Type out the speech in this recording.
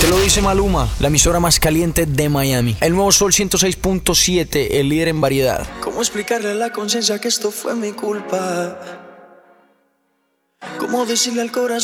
Te lo dice Maluma, la emisora más caliente de Miami. El nuevo Sol 106.7, el líder en variedad. ¿Cómo explicarle a la conciencia que esto fue mi culpa? ¿Cómo decirle al corazón